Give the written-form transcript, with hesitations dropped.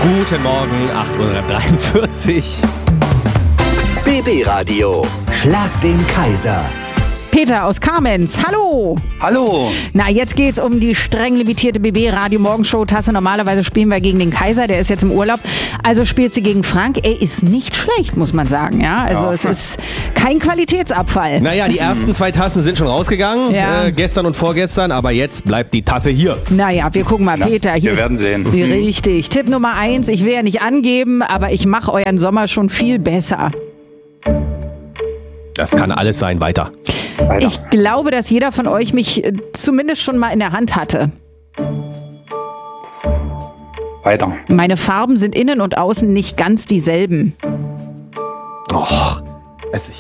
Guten Morgen, 8:43 Uhr. BB Radio. Schlag den Kaiser. Peter aus Kamenz, hallo! Hallo! Na, jetzt geht's um die streng limitierte BB-Radio-Morgenshow-Tasse. Normalerweise spielen wir gegen den Kaiser, der ist jetzt im Urlaub. Also spielt sie gegen Frank. Er ist nicht schlecht, muss man sagen. Ja? Also es ist kein Qualitätsabfall. Naja, die ersten 2 Tassen sind schon rausgegangen, Ja. Gestern und vorgestern, aber jetzt bleibt die Tasse hier. Naja, wir gucken mal, Peter. Hier Wir werden sehen. Richtig. Tipp Nummer 1, ich will ja nicht angeben, aber ich mache euren Sommer schon viel besser. Das kann alles sein, weiter. Ich glaube, dass jeder von euch mich zumindest schon mal in der Hand hatte. Weiter. Meine Farben sind innen und außen nicht ganz dieselben. Och, weiß ich.